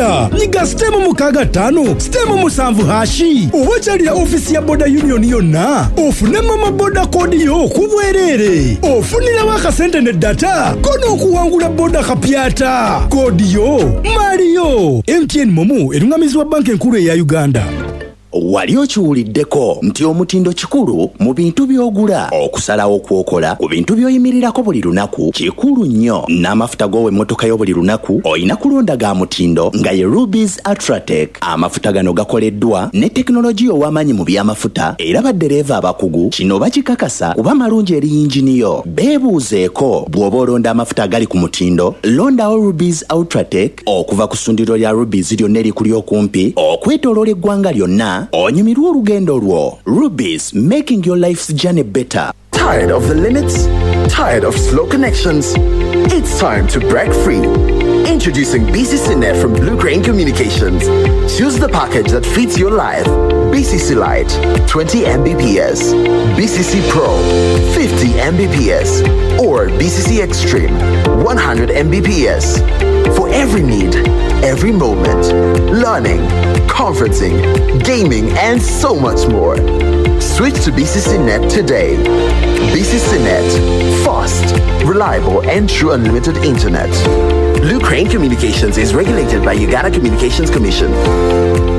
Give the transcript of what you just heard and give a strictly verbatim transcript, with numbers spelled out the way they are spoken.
Uganda nyiga stemu mukaga tano stemu musanvu hashi owakyalira ofisi ya Boda Union yonna ofunemu amaboda kodi yo kubwerere ofunirawo akasente ne data kono okuwangula boda kapyata kodi yo Mario. M T N Momo erungamizibwa banka enkulu eya Uganda. Wali okiwuliddeko nti omutindo kikulu mu bintu by'ogula okusalawo okwokola ku bintu by'oyimirirako buli lunaku kikulu nnyo n'amafuta g'owe emmotoka yo buli lunaku olina kulonda ga mutindo nga ye Rubies Ultratech. Amafuta gano gakoleddwa ne tekinologiya ow'amaanyi mu by'amafuta era baddereeva abakugu kino bakikakasa kuba malungi eri yingini yo. Beebuuzeeko bw'oba olonda amafuta agali ku mutindo londawo Rubies Ultratech okuva ku ssundiro lya Rubies lyonna erikuli okumpi okwetooloola eggwanga lyonna onyumirwa olugendo lwo. Rubies, making your life's journey better. Tired of the limits? Tired of slow connections? It's time to break free. Introducing B C C Net from Blue Crane Communications. Choose the package that fits your life. B C C Lite, twenty megabits per second. B C C Pro, fifty megabits per second. Or B C C Extreme, one hundred megabits per second. For every need, every moment. Learning, conferencing, gaming, and so much more. Switch to B C C Net today. B C C Net. Fast, reliable, and true unlimited internet. Blue Crane Communications is regulated by Uganda Communications Commission.